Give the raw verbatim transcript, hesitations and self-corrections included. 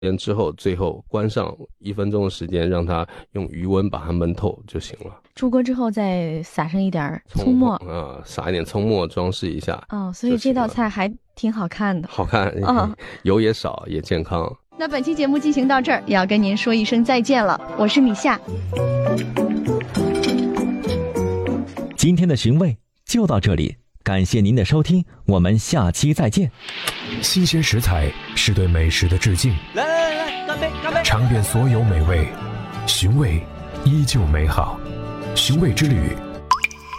之后，最后关上一分钟的时间，让它用余温把它焖透就行了。 出锅之后再撒上一点葱末啊、呃，撒一点葱末装饰一下。 哦，所以这道菜还挺好看的。 好看， 哦， 油也少，也健康。 那本期节目进行到这儿，也要跟您说一声再见了。我是米夏。 今天的寻味就到这里，感谢您的收听，我们下期再见。 新鲜食材是对美食的致敬， 来来来来，干杯干杯！ 尝遍所有美味，寻味依旧美好。寻味之旅，